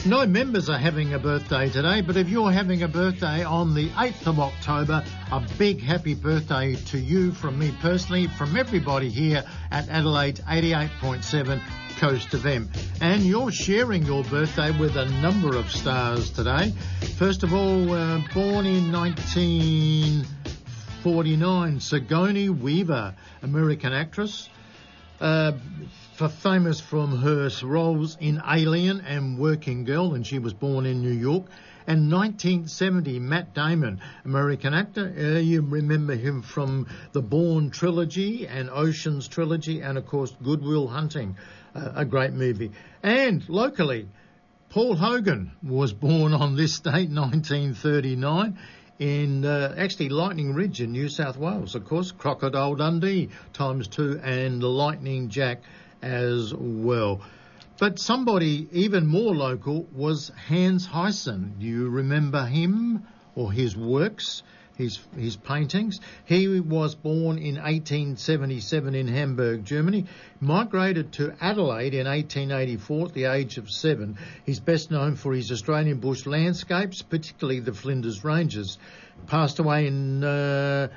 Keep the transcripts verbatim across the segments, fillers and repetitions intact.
No members are having a birthday today, but if you're having a birthday on the eighth of October, a big happy birthday to you from me personally, from everybody here at Adelaide eighty-eight point seven Coast F M. And you're sharing your birthday with a number of stars today. First of all, uh, born in nineteen forty-nine, Sigourney Weaver, American actress. Uh, for famous from her roles in Alien and Working Girl, and she was born in New York. And nineteen seventy, Matt Damon, American actor. Uh, you remember him from the Bourne trilogy and Ocean's trilogy, and of course Good Will Hunting, uh, a great movie. And locally, Paul Hogan was born on this date, nineteen thirty-nine. In uh, actually Lightning Ridge in New South Wales, of course, Crocodile Dundee times two, and Lightning Jack as well. But somebody even more local was Hans Heissen. Do you remember him or his works, his his paintings? He was born in eighteen seventy-seven in Hamburg, Germany, migrated to Adelaide in eighteen eighty-four at the age of seven. He's best known for his Australian bush landscapes, particularly the Flinders Ranges. Passed away in uh,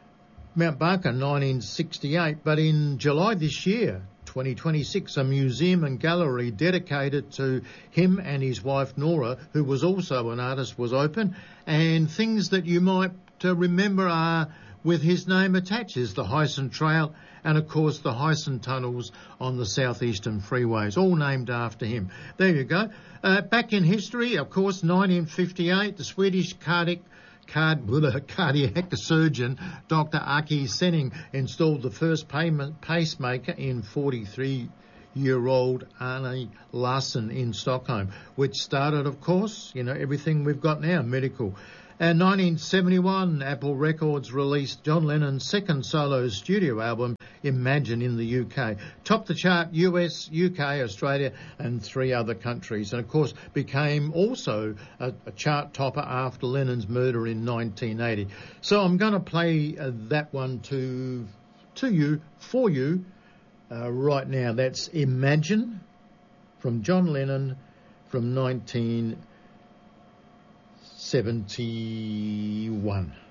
Mount Barker in nineteen sixty-eight, but in July this year, twenty twenty-six, a museum and gallery dedicated to him and his wife Nora, who was also an artist, was open. And things that you might uh, remember are with his name attached is the Heissen Trail and, of course, the Heissen Tunnels on the southeastern freeways, all named after him. There you go. Uh, back in history, of course, nineteen fifty-eight, the Swedish cardiac Card, cardiac surgeon Doctor Aki Senning installed the first payment pacemaker in forty-three-year-old Arne Larsson in Stockholm, which started, of course, you know, everything we've got now, medical. And nineteen seventy-one, Apple Records released John Lennon's second solo studio album, Imagine, in the U K. Topped the chart U S, U K, Australia and three other countries. And, of course, became also a, a chart topper after Lennon's murder in nineteen eighty. So I'm going to play uh, that one to, to you, for you, uh, right now. That's Imagine from John Lennon from nineteen seventy-one.